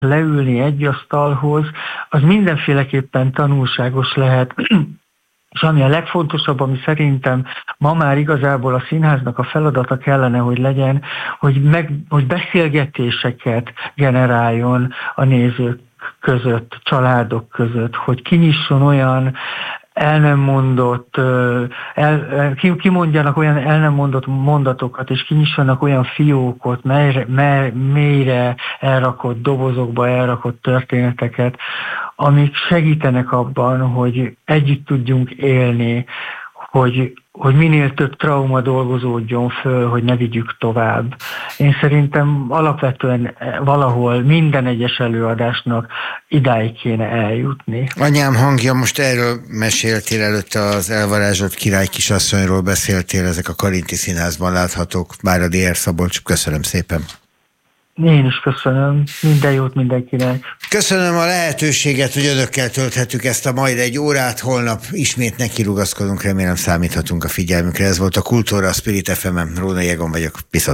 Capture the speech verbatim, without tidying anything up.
leülni egy asztalhoz, az mindenféleképpen tanulságos lehet. És ami a legfontosabb, ami szerintem ma már igazából a színháznak a feladata kellene, hogy legyen, hogy, meg, hogy beszélgetéseket generáljon a nézők között, családok között, hogy kinyisson olyan el nem mondott, el, kimondjanak olyan el nem mondott mondatokat, és kinyissanak olyan fiókot, mélyre, mélyre elrakott dobozokba elrakott történeteket, amik segítenek abban, hogy együtt tudjunk élni, hogy, hogy minél több trauma dolgozódjon föl, hogy ne vigyük tovább. Én szerintem alapvetően valahol minden egyes előadásnak idáig kéne eljutni. Anyám hangja, most erről meséltél, előtte az elvarázsolt király kisasszonyról beszéltél, ezek a Karinti Színházban láthatók, Váradi R. Szabolcs, köszönöm szépen. Én is köszönöm. Minden jót mindenkinek. Köszönöm a lehetőséget, hogy önökkel tölthetjük ezt a majd egy órát. Holnap ismét nekirugaszkodunk, remélem számíthatunk a figyelmükre. Ez volt a Kultúra, a Spirit ef em-en. Rónai Egon vagyok. Viszont